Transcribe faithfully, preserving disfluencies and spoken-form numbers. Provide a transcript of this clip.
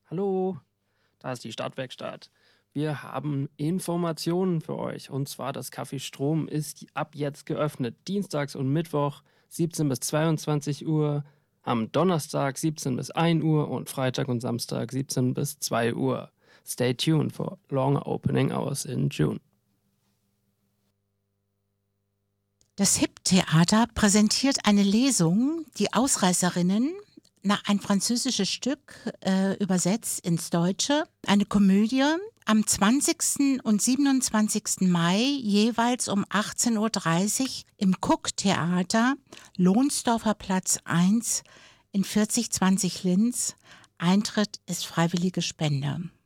Hallo, da ist die Stadtwerkstatt. Wir haben Informationen für euch. Und zwar, das Café Strom ist ab jetzt geöffnet. Dienstags und Mittwoch siebzehn bis zweiundzwanzig Uhr, am Donnerstag siebzehn bis ein Uhr und Freitag und Samstag siebzehn bis zwei Uhr. Stay tuned for longer opening hours in June. Das Hip-Theater präsentiert eine Lesung, die Ausreißerinnen, nach ein französisches Stück äh, übersetzt ins Deutsche, eine Komödie, am zwanzigsten und siebenundzwanzigsten Mai jeweils um achtzehn Uhr dreißig im Cook-Theater, Lohnsdorfer Platz eins in vierzig zwanzig Linz. Eintritt ist freiwillige Spende.